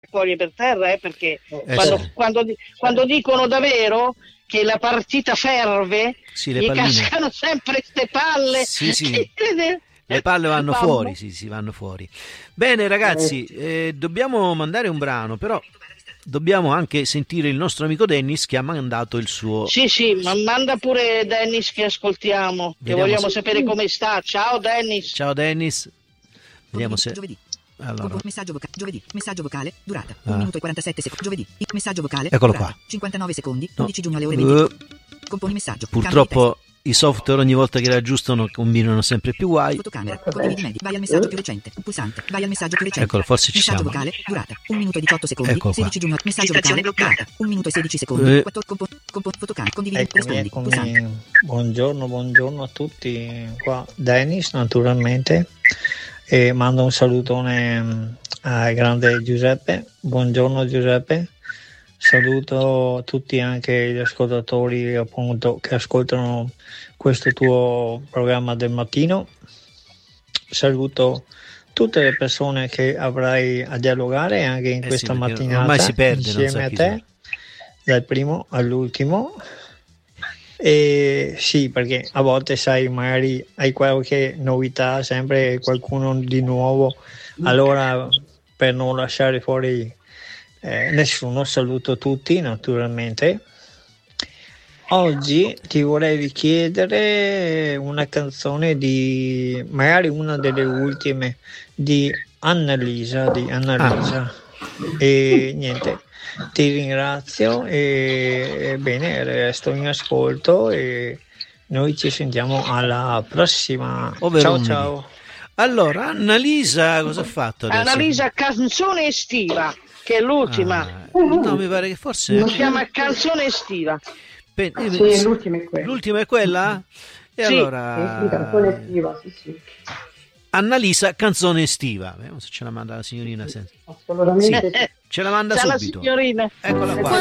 fuori per terra, perché sì. quando dicono davvero che la partita ferve, Sì, le gli palline. cascano sempre ste palle. Sì, sì. Le palle vanno Mamma. fuori, sì, vanno fuori. Bene, ragazzi, dobbiamo mandare un brano, però dobbiamo anche sentire il nostro amico Dennis che ha mandato il suo. Sì, ma manda pure Dennis che ascoltiamo, che Vediamo vogliamo se. sapere come sta. Ciao Dennis. Ciao Dennis. Vediamo se. Giovedì. Allora. Messaggio vocale. Giovedì. Messaggio vocale. Durata. Ah. 1 minuto e 47 secondi. Giovedì. Messaggio vocale. Eccolo durata, qua. 59 secondi. No. 11 giugno alle ore 20. Componi messaggio. Purtroppo i software ogni volta che raggiustano combinano sempre più guai. Fotocamera. Condividi media. Vai al messaggio più recente. Pulsante. Vai al messaggio più recente. Eccolo, forse ci messaggio siamo. vocale. Durata. 1 minuto e 18 secondi. Eccolo qua. 16 giugno. Messaggio vocale. Durata. 1 minuto e 16 secondi. Fotocamera. Condividi. Rispondi. Pulsante. Buongiorno a tutti. Qua Dennis, naturalmente. E mando un salutone al grande Giuseppe. Buongiorno Giuseppe. Saluto tutti anche gli ascoltatori appunto che ascoltano questo tuo programma del mattino. Saluto tutte le persone che avrai a dialogare anche in questa sì, mattinata ormai si perde, insieme a te, dal primo all'ultimo. E sì, perché a volte sai, magari hai qualche novità, sempre qualcuno di nuovo, allora per non lasciare fuori nessuno, saluto tutti naturalmente. Oggi ti vorrei richiedere una canzone di magari una delle ultime di Annalisa e niente, ti ringrazio e bene, resto in ascolto e noi ci sentiamo alla prossima. Ciao. Allora, Annalisa cosa ha fatto adesso? Annalisa Canzone Estiva, che è l'ultima. No, mi pare che forse si chiama Canzone Estiva. Sì, l'ultima è quella. L'ultima è quella? E sì. allora sì, Canzone Estiva, sì. Annalisa Canzone Estiva. Vediamo se ce la manda la signorina. Assolutamente. Sì, ce la manda C'è subito. la signorina. Eccola qua.